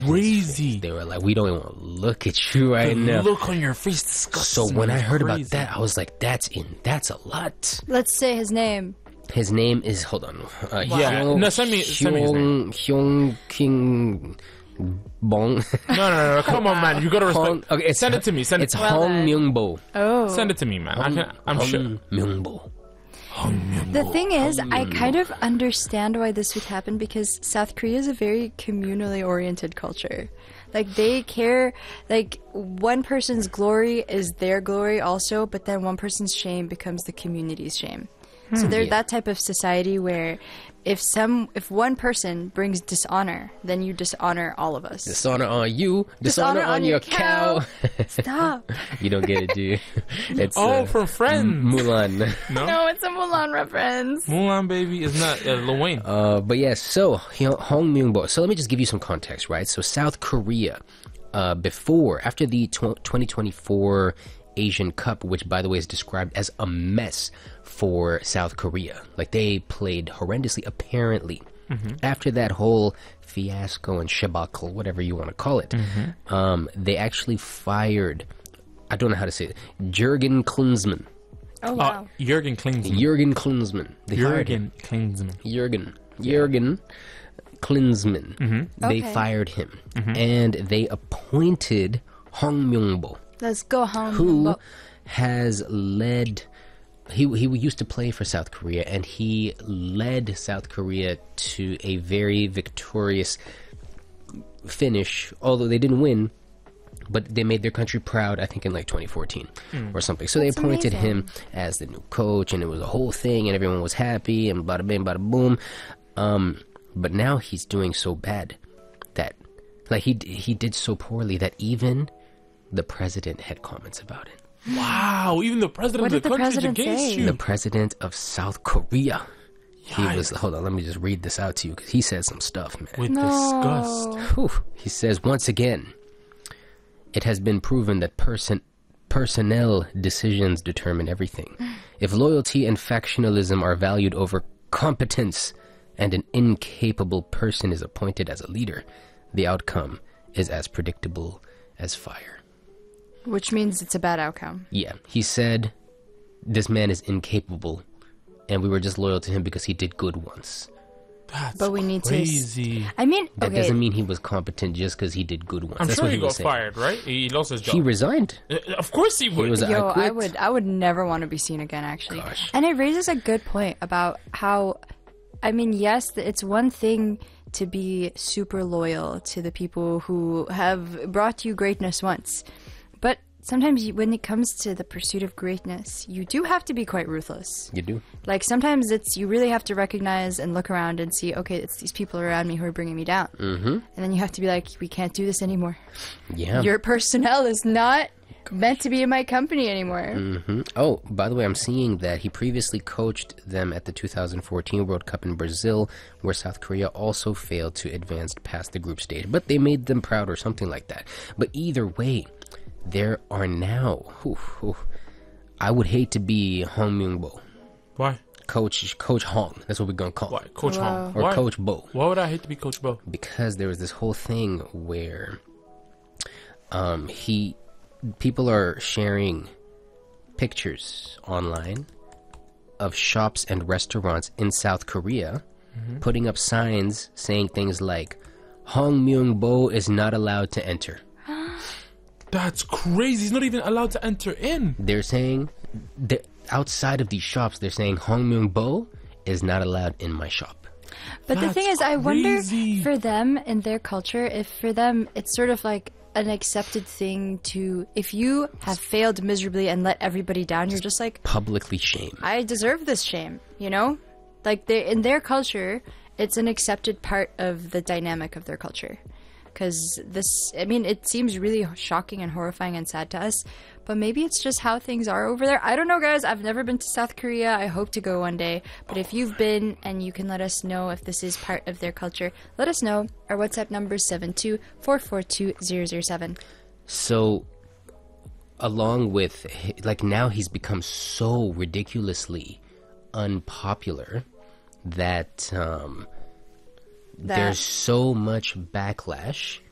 crazy. They were like, we don't even want to look at you right The now. look on your face disgusts So me. when I It's heard about crazy. that, I was like, that's a lot. Let's say his name. His name is, hold on. Yeah. No, send me his name. Hyung King Bong. No. Come on, man. You gotta respect. Okay, Send it to me. Send it It's to me. Hong Myung-bo. Oh. Send it to me, man. I'm sure. Myung-bo. The thing is, I kind of understand why this would happen because South Korea is a very communally oriented culture. Like, they care, like, one person's glory is their glory also, but then one person's shame becomes the community's shame. So they're that type of society where if one person brings dishonor, then you dishonor all of us. Dishonor on you. Dishonor on your cow. Stop. You don't get it, do you? It's From Friends. Mulan. No? No, it's a Mulan reference. Mulan, baby, is not Lil Wayne. But yes, so Hong Myung-bo. So let me just give you some context, right? So South Korea, after the 2024 Asian Cup, which by the way is described as a mess for South Korea. Like, they played horrendously, apparently. After that whole fiasco and debacle, whatever you want to call it, they actually fired, I don't know how to say it, Jurgen Klinsmann. Oh, wow. Jurgen Klinsmann. Jurgen Klinsmann. They fired him. Klinsmann. Jurgen Klinsmann. They Okay. fired him. And they appointed Hong Myung-bo, Let's go home. who has led... He used to play for South Korea, and he led South Korea to a very victorious finish, although they didn't win, but they made their country proud, I think in like 2014 or something. So That's they appointed him amazing. as the new coach, and it was a whole thing, and everyone was happy, and bada bing, bada boom. But now he's doing so bad that, like, he did so poorly that even the president had comments about it. Wow, even the president What of did the the country is president against say? you. The president of South Korea. He was, Yikes. hold on, let me just read this out to you, because he said some stuff, man. With disgust. Whew. He says, once again, it has been proven that personnel decisions determine everything. If loyalty and factionalism are valued over competence, and an incapable person is appointed as a leader, the outcome is as predictable as fire. Which means it's a bad outcome. Yeah, he said, this man is incapable, and we were just loyal to him because he did good once. That's But we need to- crazy. I mean, That okay. doesn't mean he was competent just because he did good once. I'm That's sure what he was got saying. fired, right? He lost his job. He resigned. Of course he would. He was Yo, I quit. I would never want to be seen again, actually. Gosh. And it raises a good point about how, I mean, yes, it's one thing to be super loyal to the people who have brought you greatness once. But sometimes when it comes to the pursuit of greatness, you do have to be quite ruthless. You do? Like, sometimes you really have to recognize and look around and see, okay, it's these people around me who are bringing me down. Mm-hmm. And then you have to be like, we can't do this anymore. Yeah. Your personnel is not meant to be in my company anymore. Oh, by the way, I'm seeing that he previously coached them at the 2014 World Cup in Brazil, where South Korea also failed to advance past the group stage. But they made them proud or something like that. But either way, there are now... I would hate to be Hong Myung-bo. Why? Coach Hong. That's what we're going to call Why? him. Coach Hong. Or Why? Coach Bo. Why would I hate to be Coach Bo? Because there was this whole thing where people are sharing pictures online of shops and restaurants in South Korea, putting up signs saying things like Hong Myung-bo is not allowed to enter. That's crazy. He's not even allowed to enter in. They're saying that outside of these shops, they're saying Hong Myung-bo is not allowed in my shop. But the That's thing is, I wonder crazy. for them in their culture, if for them it's sort of like an accepted thing to, if you have failed miserably and let everybody down, you're just like, Publicly shamed. I deserve this shame, you know? Like, in their culture, it's an accepted part of the dynamic of their culture. Because this, I mean, it seems really shocking and horrifying and sad to us, but maybe it's just how things are over there. I don't know, guys. I've never been to South Korea. I hope to go one day. But if you've been and you can let us know if this is part of their culture, let us know. Our WhatsApp number is 72442-007. So, along with, like, now he's become so ridiculously unpopular that there's so much backlash